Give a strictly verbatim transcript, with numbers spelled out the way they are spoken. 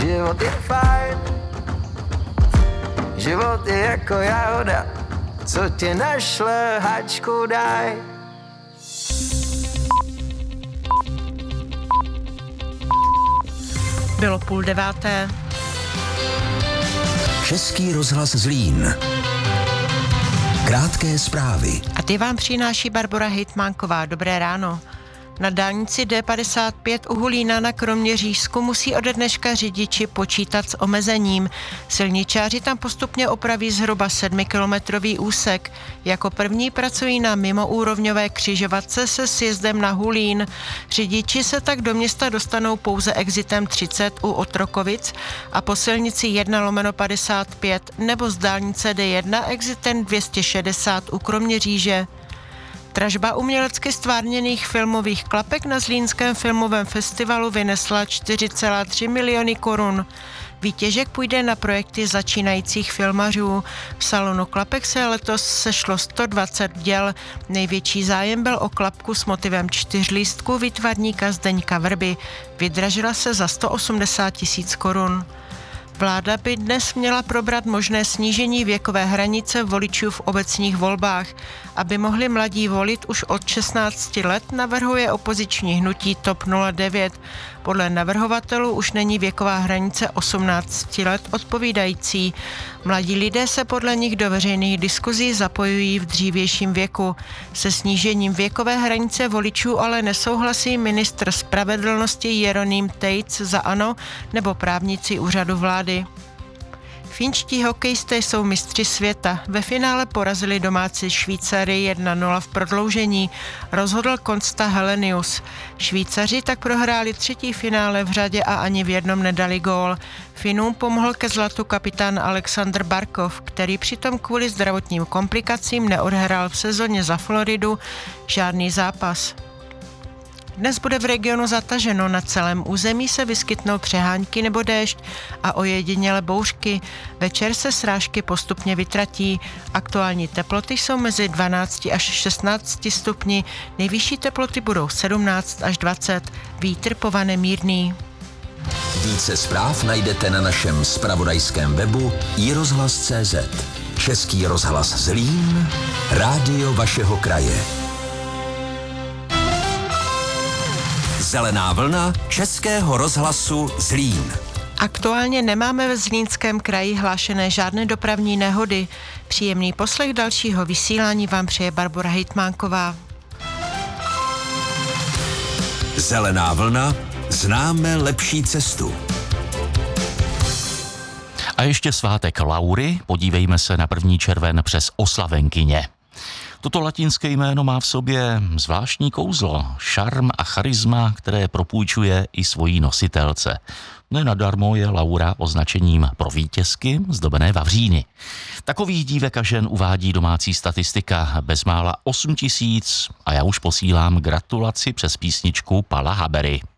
Život je fajn, život je jako jahoda, co tě našle, hačku daj. Bylo půl deváté. Český rozhlas Zlín. Krátké zprávy. A ty vám přináší Barbora Hejtmánková. Dobré ráno. Na dálnici D padesát pět u Hulína na Kroměřížsku musí ode dneška řidiči počítat s omezením. Silničáři tam postupně opraví zhruba sedmikilometrový úsek. Jako první pracují na mimoúrovňové křižovatce se sjezdem na Hulín. Řidiči se tak do města dostanou pouze exitem třicet u Otrokovic a po silnici jedna lomeno padesát pět nebo z dálnice D jedna exitem dvě stě šedesát u Kroměříže. Dražba umělecky stvárněných filmových klapek na Zlínském filmovém festivalu vynesla čtyři celé tři miliony korun. Výtěžek půjde na projekty začínajících filmařů. V salonu klapek se letos sešlo sto dvacet děl. Největší zájem byl o klapku s motivem čtyřlístku výtvarníka Zdeňka Vrby. Vydražila se za sto osmdesát tisíc korun. Vláda by dnes měla probrat možné snížení věkové hranice voličů v obecních volbách. Aby mohli mladí volit už od šestnácti let, navrhuje opoziční hnutí T O P nula devět. Podle navrhovatelů už není věková hranice osmnáct let odpovídající. Mladí lidé se podle nich do veřejných diskuzí zapojují v dřívějším věku. Se snížením věkové hranice voličů ale nesouhlasí ministr spravedlnosti Jeroným Tejc za ANO nebo právníci úřadu vlády. Finští hokejisté jsou mistři světa. Ve finále porazili domácí Švýcary jedna nula v prodloužení. Rozhodl Konsta Helenius. Švýcaři tak prohráli třetí finále v řadě a ani v jednom nedali gól. Finům pomohl ke zlatu kapitán Alexander Barkov, který přitom kvůli zdravotním komplikacím neodhrál v sezóně za Floridu žádný zápas. Dnes bude v regionu zataženo, na celém území se vyskytnou přehánky nebo déšť a ojedinělé bouřky. Večer se srážky postupně vytratí. Aktuální teploty jsou mezi dvanáct až šestnáct stupni, nejvyšší teploty budou sedmnáct až dvacet, vítr povane mírný. Více zpráv najdete na našem zpravodajském webu i rozhlas tečka cé zet. Český rozhlas Zlín, rádio vašeho kraje. Zelená vlna Českého rozhlasu Zlín. Aktuálně nemáme ve Zlínském kraji hlášené žádné dopravní nehody. Příjemný poslech dalšího vysílání vám přeje Barbora Hejtmánková. Zelená vlna, známe lepší cestu. A ještě svátek Laury, podívejme se na první červen přes oslavenkyně. Toto latinské jméno má v sobě zvláštní kouzlo, šarm a charisma, které propůjčuje i svojí nositelce. Nenadarmo je Laura označením pro vítězky zdobené vavříny. Takových dívek a žen uvádí domácí statistika bezmála osm tisíc a já už posílám gratulaci přes písničku Pala Habery.